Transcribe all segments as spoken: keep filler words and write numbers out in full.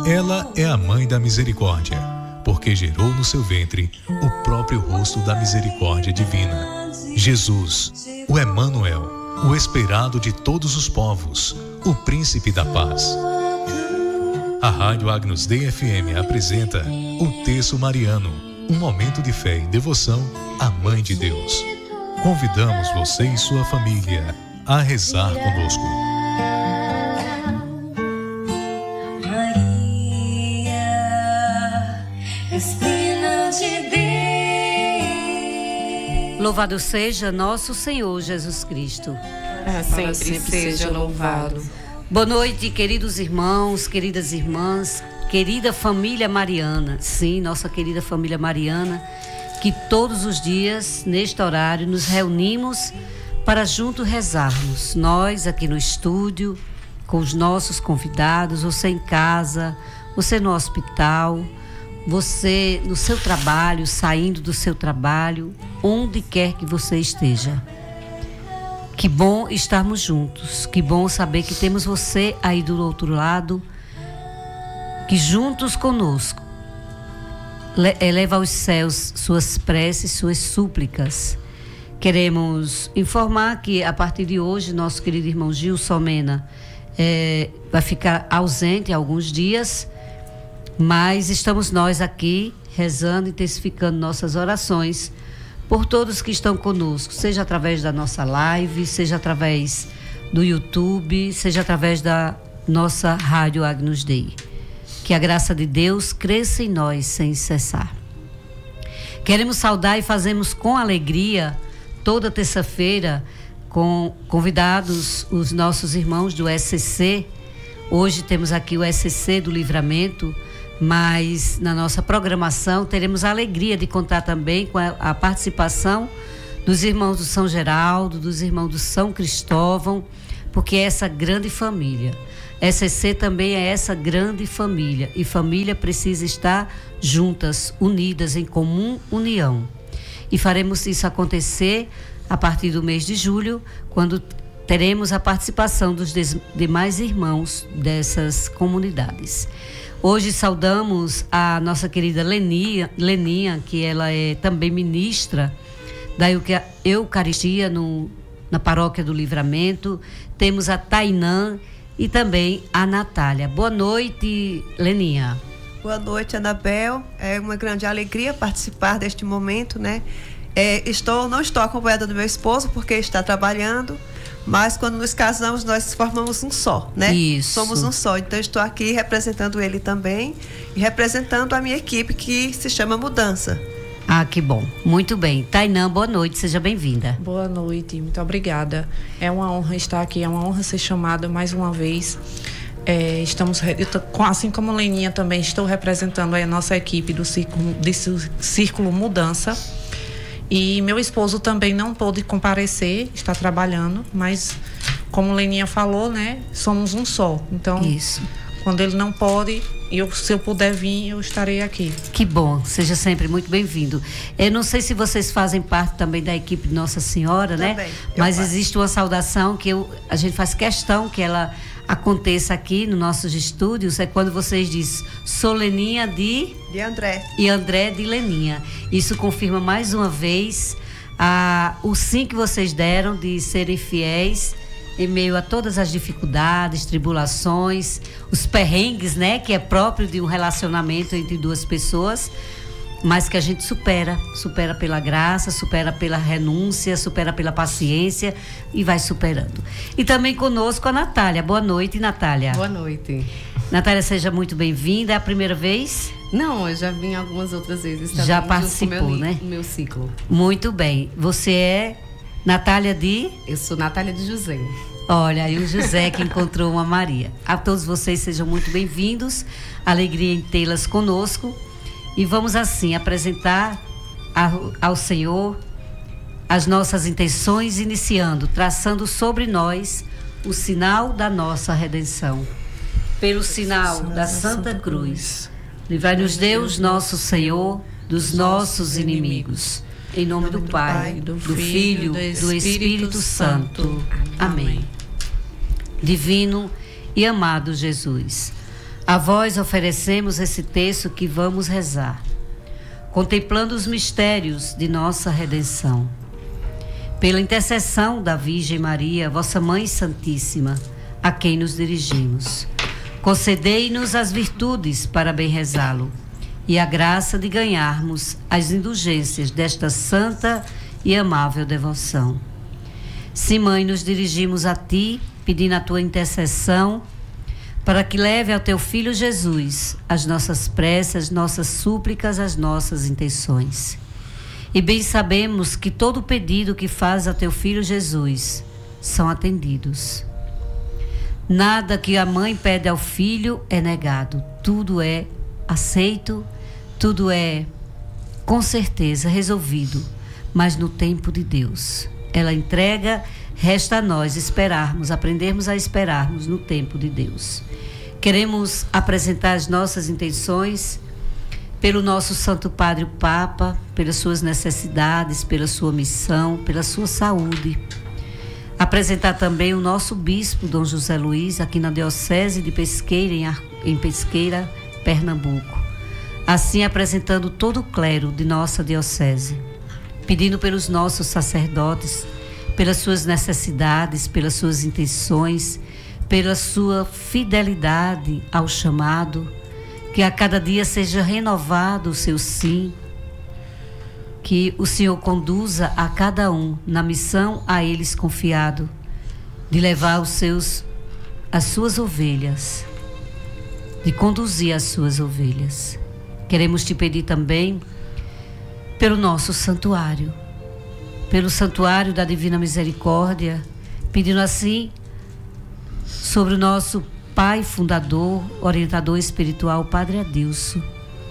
Ela é a mãe da misericórdia, porque gerou no seu ventre o próprio rosto da misericórdia divina. Jesus, o Emanuel, o esperado de todos os povos, o príncipe da paz. A Rádio Agnus Dei F M apresenta o Terço Mariano, um momento de fé e devoção à Mãe de Deus. Convidamos você e sua família a rezar conosco. Louvado seja nosso Senhor Jesus Cristo. Ah, sempre, sempre seja louvado. Boa noite, queridos irmãos, queridas irmãs, querida família mariana. Sim, nossa querida família mariana, que todos os dias, neste horário, nos reunimos para juntos rezarmos. Nós aqui no estúdio, com os nossos convidados, você em casa, você no hospital, você no seu trabalho, saindo do seu trabalho, onde quer que você esteja. Que bom estarmos juntos, que bom saber que temos você aí do outro lado, que juntos conosco eleva aos céus suas preces, suas súplicas. Queremos informar que a partir de hoje nosso querido irmão Gilson Mena é, vai ficar ausente alguns dias, mas estamos nós aqui rezando, intensificando nossas orações por todos que estão conosco, seja através da nossa live, seja através do YouTube, seja através da nossa Rádio Agnus Dei. Que a graça de Deus cresça em nós sem cessar. Queremos saudar e fazemos com alegria, toda terça-feira, com convidados os nossos irmãos do S C. Hoje temos aqui o S C do Livramento, mas na nossa programação teremos a alegria de contar também com a, a participação dos irmãos do São Geraldo, dos irmãos do São Cristóvão, porque é essa grande família. S C também é essa grande família, e família precisa estar juntas, unidas em comum união. E faremos isso acontecer a partir do mês de julho, quando teremos a participação dos demais irmãos dessas comunidades. Hoje saudamos a nossa querida Leninha, Leninha, que ela é também ministra da Eucaristia no, na Paróquia do Livramento. Temos a Tainã e também a Natália. Boa noite, Leninha. Boa noite, Anabel. É uma grande alegria participar deste momento, né? É, estou, não estou acompanhada do meu esposo porque está trabalhando, mas quando nos casamos nós formamos um só, né? Isso. Somos um só. Então estou aqui representando ele também e representando a minha equipe que se chama Mudança. Ah, que bom. Muito bem. Tainã, boa noite, seja bem-vinda. Boa noite, muito obrigada. É uma honra estar aqui, é uma honra ser chamada mais uma vez. É, estamos, eu tô, assim como a Leninha também, estou representando a nossa equipe do Círculo, desse Círculo Mudança. E meu esposo também não pôde comparecer, está trabalhando, mas como a Leninha falou, né, somos um só. Então, isso. Quando ele não pode, eu, se eu puder vir, eu estarei aqui. Que bom, seja sempre muito bem-vindo. Eu não sei se vocês fazem parte também da equipe de Nossa Senhora, também, né? Mas faço. Existe uma saudação que eu, a gente faz questão que ela aconteça aqui nos nossos estúdios, é quando vocês dizem sou Leninha de... De André. E André de Leninha. Isso confirma mais uma vez a, o sim que vocês deram de serem fiéis em meio a todas as dificuldades, tribulações, os perrengues, né? Que é próprio de um relacionamento entre duas pessoas, mas que a gente supera, supera pela graça, supera pela renúncia, supera pela paciência e vai superando. E também conosco a Natália. Boa noite, Natália. Boa noite. Natália, seja muito bem-vinda. É a primeira vez? Não, eu já vim algumas outras vezes. Tá já participou, meu, né? No meu ciclo. Muito bem. Você é Natália de? Eu sou Natália de José. Olha, aí o José que encontrou uma Maria. A todos vocês sejam muito bem-vindos. Alegria em tê-las conosco. E vamos assim apresentar ao, ao Senhor as nossas intenções, iniciando, traçando sobre nós o sinal da nossa redenção. Pelo sinal da Santa Cruz, livrai-nos Deus, nosso Senhor, dos nossos inimigos. Em nome do Pai, do Filho, do Espírito Santo. Amém. Divino e amado Jesus, A vós oferecemos esse texto que vamos rezar, contemplando os mistérios de nossa redenção. Pela intercessão da Virgem Maria, vossa Mãe Santíssima, a quem nos dirigimos, concedei-nos as virtudes para bem rezá-lo e a graça de ganharmos as indulgências desta santa e amável devoção. Sim, Mãe, nos dirigimos a Ti, pedindo a Tua intercessão, para que leve ao Teu Filho Jesus as nossas preces, nossas súplicas, as nossas intenções. E bem sabemos que todo pedido que faz ao Teu Filho Jesus são atendidos. Nada que a mãe pede ao filho é negado. Tudo é aceito, tudo é com certeza resolvido, mas no tempo de Deus. Ela entrega, resta a nós esperarmos, aprendermos a esperarmos no tempo de Deus. Queremos apresentar as nossas intenções pelo nosso Santo Padre o Papa, pelas suas necessidades, pela sua missão, pela sua saúde. Apresentar também o nosso Bispo, Dom José Luiz, aqui na Diocese de Pesqueira, em, Ar... em Pesqueira, Pernambuco. Assim, apresentando todo o clero de nossa Diocese, pedindo pelos nossos sacerdotes, pelas suas necessidades, pelas suas intenções, pela sua fidelidade ao chamado, que a cada dia seja renovado o seu sim, que o Senhor conduza a cada um na missão a eles confiado, de levar os seus, as suas ovelhas, de conduzir as suas ovelhas. Queremos te pedir também pelo nosso santuário, pelo santuário da Divina Misericórdia, pedindo assim sobre o nosso Pai fundador, orientador espiritual, Padre Adilson,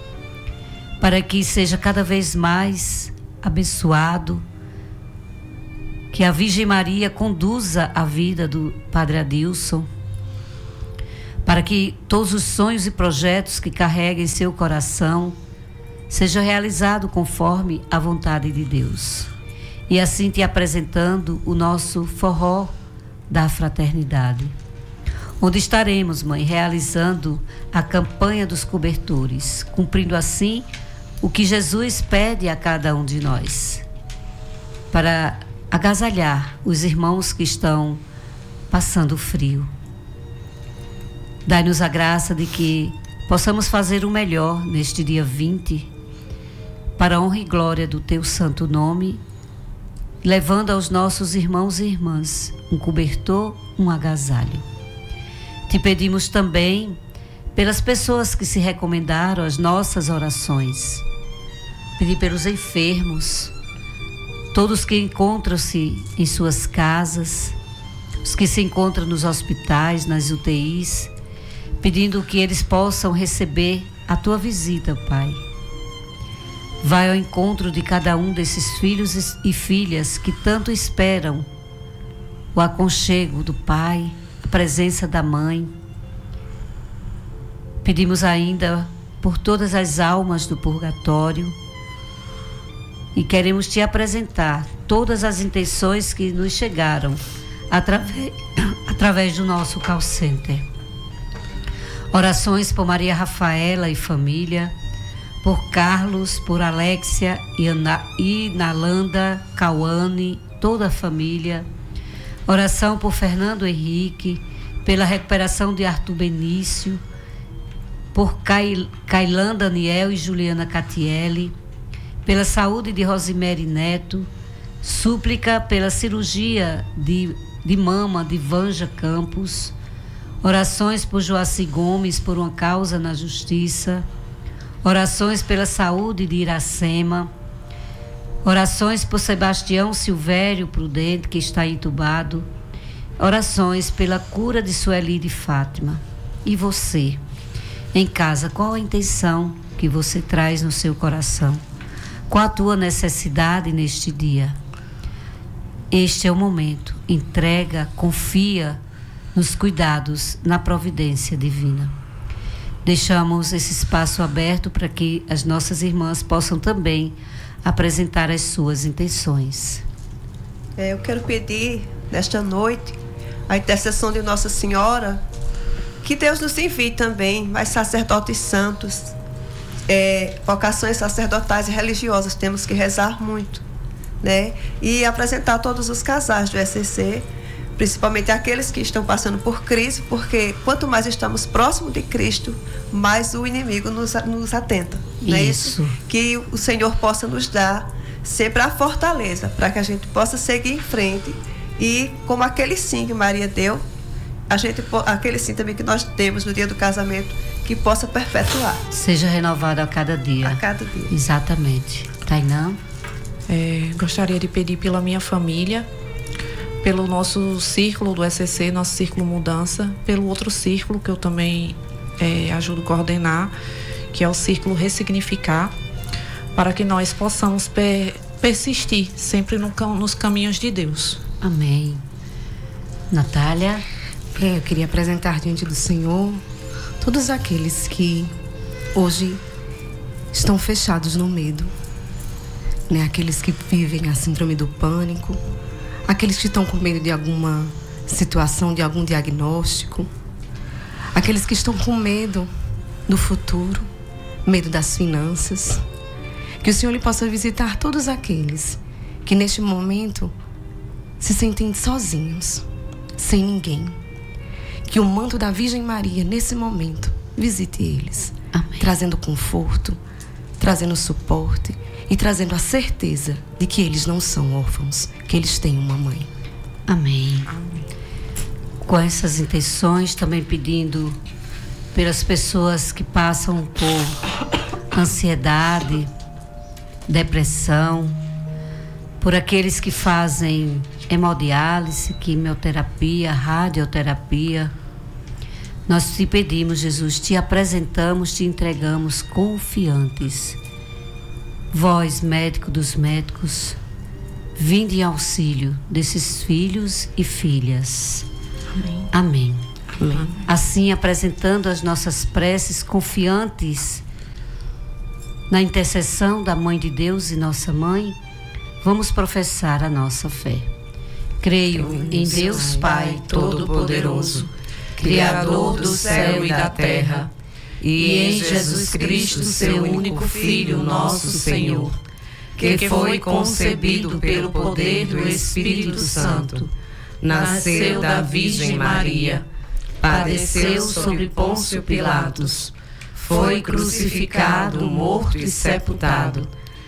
para que seja cada vez mais abençoado, que a Virgem Maria conduza a vida do Padre Adilson, para que todos os sonhos e projetos que carrega em seu coração seja realizado conforme a vontade de Deus. E assim te apresentando o nosso forró da fraternidade, onde estaremos, Mãe, realizando a campanha dos cobertores, cumprindo assim o que Jesus pede a cada um de nós, para agasalhar os irmãos que estão passando frio. Dai-nos a graça de que possamos fazer o melhor neste dia vinte, para a honra e glória do Teu santo nome, levando aos nossos irmãos e irmãs um cobertor, um agasalho. Te pedimos também pelas pessoas que se recomendaram as nossas orações. Pedir pelos enfermos, todos que encontram-se em suas casas, os que se encontram nos hospitais, nas U T Is, pedindo que eles possam receber a Tua visita, Pai. Vai ao encontro de cada um desses filhos e filhas que tanto esperam o aconchego do Pai, a presença da Mãe. Pedimos ainda por todas as almas do purgatório e queremos te apresentar todas as intenções que nos chegaram através, através do nosso call center. Orações por Maria Rafaela e família, por Carlos, por Alexia e, Ana, e Nalanda, Cauane, toda a família. Oração por Fernando Henrique, pela recuperação de Arthur Benício, por Cailan Daniel e Juliana Catielli, pela saúde de Rosemary Neto, súplica pela cirurgia de, de mama de Vanja Campos, orações por Joaci Gomes, por uma causa na justiça, orações pela saúde de Iracema, orações por Sebastião Silvério Prudente, que está entubado, orações pela cura de Sueli de Fátima. E você, em casa, qual a intenção que você traz no seu coração? Qual a tua necessidade neste dia? Este é o momento. Entrega, confia nos cuidados, na providência divina. Deixamos esse espaço aberto para que as nossas irmãs possam também apresentar as suas intenções. É, eu quero pedir nesta noite a intercessão de Nossa Senhora, que Deus nos envie também mais sacerdotes santos, é, vocações sacerdotais e religiosas. Temos que rezar muito, né? E apresentar todos os casais do E C C, principalmente aqueles que estão passando por crise, porque quanto mais estamos próximos de Cristo, mais o inimigo nos, nos atenta. Não é isso? Que o Senhor possa nos dar sempre a fortaleza para que a gente possa seguir em frente e, como aquele sim que Maria deu, a gente, aquele sim também que nós temos no dia do casamento, que possa perpetuar. Seja renovado a cada dia. A cada dia. Exatamente. Tainã? É, gostaria de pedir pela minha família, pelo nosso círculo do E C C, nosso círculo Mudança, pelo outro círculo que eu também é, ajudo a coordenar, que é o círculo Ressignificar, para que nós possamos per, persistir sempre no, nos caminhos de Deus. Amém. Natália? É, eu queria apresentar diante do Senhor todos aqueles que hoje estão fechados no medo, né? Aqueles que vivem a síndrome do pânico, aqueles que estão com medo de alguma situação, de algum diagnóstico, aqueles que estão com medo do futuro, medo das finanças. Que o Senhor lhe possa visitar todos aqueles que neste momento se sentem sozinhos, sem ninguém. Que o manto da Virgem Maria, nesse momento, visite eles. Amém. Trazendo conforto, trazendo suporte e trazendo a certeza de que eles não são órfãos, que eles têm uma mãe. Amém. Amém. Com essas intenções, também pedindo pelas pessoas que passam por ansiedade, depressão, por aqueles que fazem hemodiálise, quimioterapia, radioterapia. Nós te pedimos, Jesus, te apresentamos, te entregamos confiantes. Vós, médico dos médicos, vinde em auxílio desses filhos e filhas. Amém. Amém. Amém. Assim, apresentando as nossas preces confiantes na intercessão da Mãe de Deus e nossa Mãe, vamos professar a nossa fé. Creio em Deus Pai Todo-Poderoso, Criador do céu e da terra, e em Jesus Cristo, seu único Filho, nosso Senhor, que foi concebido pelo poder do Espírito Santo, nasceu da Virgem Maria, padeceu sobre Pôncio Pilatos, foi crucificado, morto e sepultado,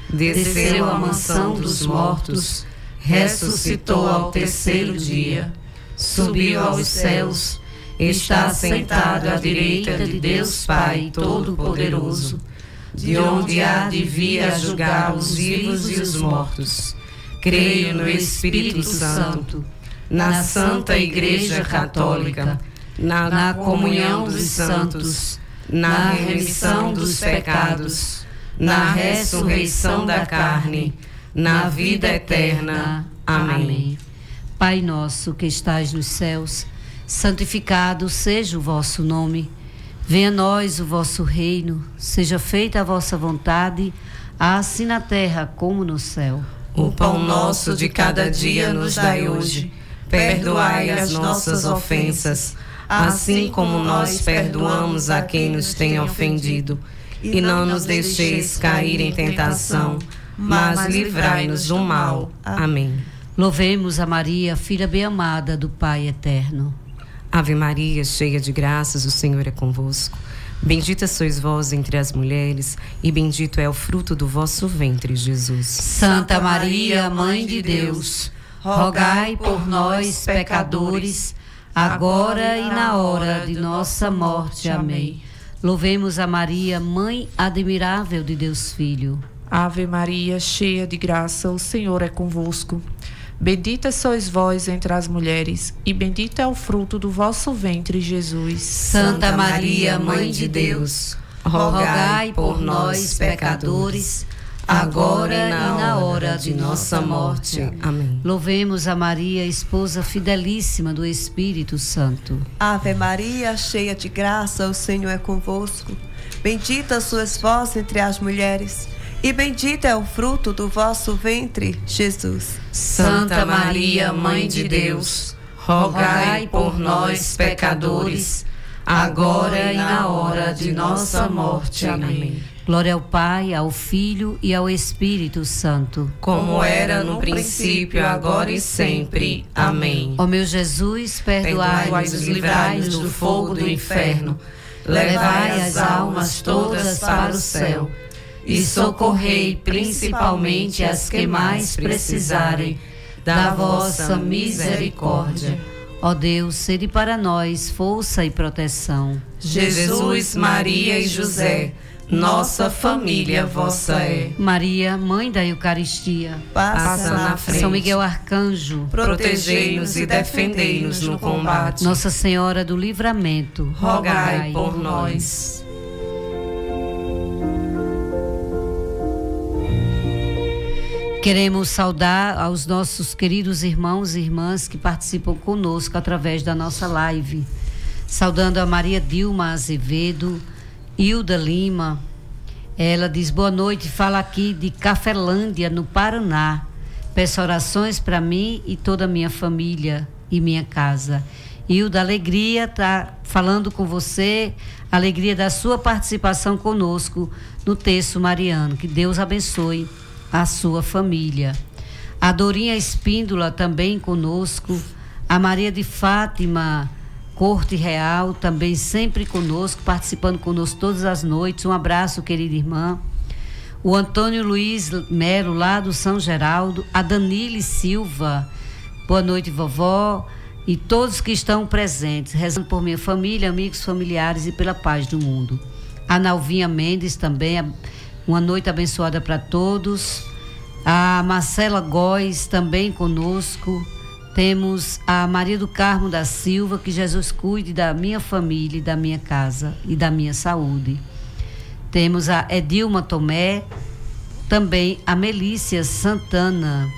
desceu à mansão dos mortos, ressuscitou ao terceiro dia, subiu aos céus, está sentado à direita de Deus Pai Todo-Poderoso, de onde há de vir a julgar os vivos e os mortos. Creio no Espírito Santo, na Santa Igreja Católica, na, na comunhão dos santos, na remissão dos pecados, na ressurreição da carne, na vida eterna. Amém. Pai nosso que estais nos céus, santificado seja o vosso nome. Venha a nós o vosso reino, seja feita a vossa vontade, assim na terra como no céu. O pão nosso de cada dia nos dai hoje. Perdoai as nossas ofensas, assim como nós perdoamos a quem nos tem ofendido. E não nos deixeis cair em tentação, mas livrai-nos do mal. Amém. Louvemos a Maria, filha bem-amada do Pai eterno. Ave Maria, cheia de graças, o Senhor é convosco. Bendita sois vós entre as mulheres, e bendito é o fruto do vosso ventre, Jesus. Santa Maria, Mãe de Deus, rogai por nós, pecadores, agora e na hora de nossa morte. Amém. Louvemos a Maria, Mãe admirável de Deus Filho. Ave Maria, cheia de graça, o Senhor é convosco. Bendita sois vós entre as mulheres, e bendito é o fruto do vosso ventre, Jesus. Santa Maria, Mãe de Deus, rogai por nós, pecadores, agora e na hora de nossa morte. Amém. Louvemos a Maria, esposa fidelíssima do Espírito Santo. Ave Maria, cheia de graça, o Senhor é convosco. Bendita sois vós entre as mulheres, e bendito é o fruto do vosso ventre, Jesus. Santa Maria, Mãe de Deus, rogai por nós, pecadores, agora e na hora de nossa morte. Amém. Glória ao Pai, ao Filho e ao Espírito Santo. Como era no princípio, agora e sempre. Amém. Ó meu Jesus, perdoai-nos e livrai-nos do fogo do inferno. Levai as almas todas para o céu e socorrei principalmente as que mais precisarem da vossa misericórdia. Ó Deus, sede para nós força e proteção. Jesus, Maria e José, nossa família vossa é. Maria, Mãe da Eucaristia, passa na frente. São Miguel Arcanjo, protegei-nos e defendei-nos no combate. Nossa Senhora do Livramento, rogai por nós. Queremos saudar aos nossos queridos irmãos e irmãs que participam conosco através da nossa live. Saudando a Maria Dilma Azevedo, Hilda Lima. Ela diz: boa noite, fala aqui de Cafelândia, no Paraná. Peço orações para mim e toda a minha família e minha casa. Hilda, alegria tá falando com você, alegria da sua participação conosco no texto mariano. Que Deus abençoe a sua família. A Dorinha Espíndola também conosco. A Maria de Fátima Corte Real, também sempre conosco, participando conosco todas as noites. Um abraço, querida irmã. O Antônio Luiz Melo, lá do São Geraldo. A Danile Silva, boa noite, vovó. E todos que estão presentes, rezando por minha família, amigos, familiares e pela paz do mundo. A Nalvinha Mendes também, uma noite abençoada para todos. A Marcela Góes também conosco. Temos a Maria do Carmo da Silva, que Jesus cuide da minha família, e da minha casa e da minha saúde. Temos a Edilma Tomé, também a Melícia Santana,